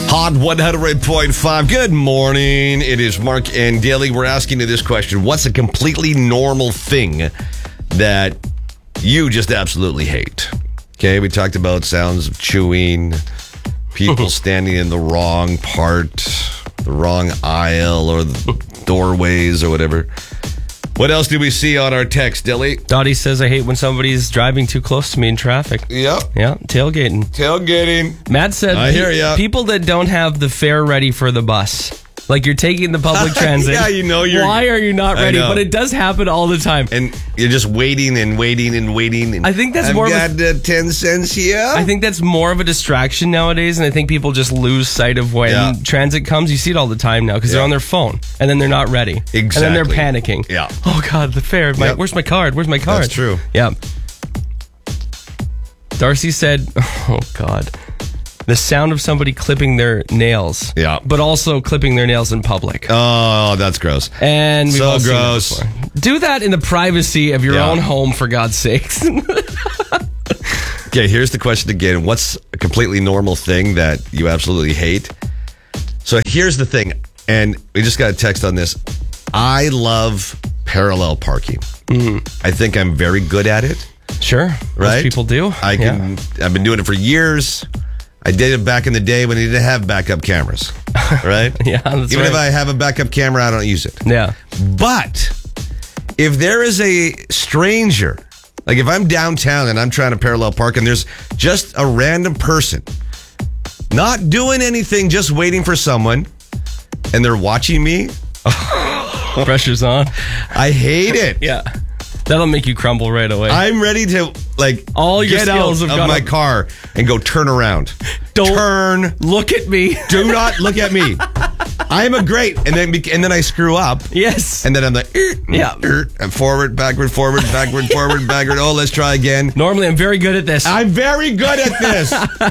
Hot 100.5. Good morning. It is Mark and Daly. We're asking you this question. What's a completely normal thing that you just absolutely hate? Okay, we talked about sounds of chewing, people standing in the wrong part, the wrong aisle, or the doorways or whatever. What else do we see on our text, Dilly? Dottie says, I hate when somebody's driving too close to me in traffic. Yep. Yeah, tailgating. Tailgating. Matt said, I hear ya. People that don't have the fare ready for the bus. Like you're taking the public transit. Yeah, you know you're... Why are you not ready? know. But it does happen all the time. And you're just waiting and waiting and waiting. And I think that's I've more got of a, 10 cents here. I think that's more of a distraction nowadays, and I think people just lose sight of when transit comes. You see it all the time now because they're on their phone, and then they're not ready. Exactly. And then they're panicking. Yeah. Oh, God, the fare. Where's my card? Where's my card? That's true. Yeah. Darcy said, oh, God. The sound of somebody clipping their nails. Yeah. But also clipping their nails in public. Oh, that's gross. And we've So all seen that gross. before. Do that in the privacy of your own home, for God's sakes. Okay, here's the question again. What's a completely normal thing that you absolutely hate? So here's the thing, and we just got a text on this. I love parallel parking. I think I'm very good at it. Sure. Right? Most people do. I've been doing it for years. I did it back in the day when you didn't have backup cameras, right? Yeah, that's Even right. if I have a backup camera, I don't use it. Yeah. But if there is a stranger, like if I'm downtown and I'm trying to parallel park and there's just a random person not doing anything, just waiting for someone, and they're watching me, Pressure's on. I hate it. Yeah. That'll make you crumble right away. I'm ready to all your get out skills of have gone my up. car and go turn around. Don't turn. look at me. Do not look at me. I'm a great, and then I screw up. Yes. And then I'm like, and forward, backward, forward, backward, forward, backward. Oh, let's try again. Normally, I'm very good at this. I'm very good at this.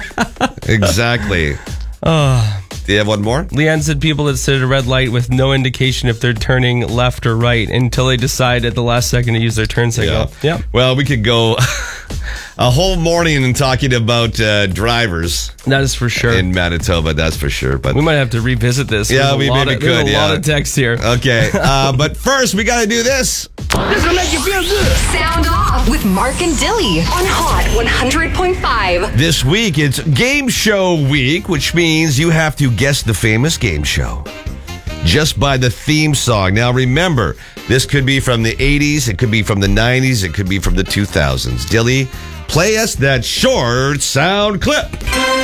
Exactly. Do you have one more? Leanne said people that sit at a red light with no indication if they're turning left or right until they decide at the last second to use their turn signal. Yeah. Well, we could go a whole morning and talking about drivers That is for sure. in Manitoba, that's for sure. But We might have to revisit this. Yeah, There's we a lot maybe of, there's could, a lot of text here. Okay, but first we got to do this. This will make you feel good. Sound off with Mark and Dilly on Hot 100.5. This week, it's Game Show Week, which means you have to guess the famous game show just by the theme song. Now, remember, this could be from the 80s, it could be from the 90s, it could be from the 2000s. Dilly, play us that short sound clip.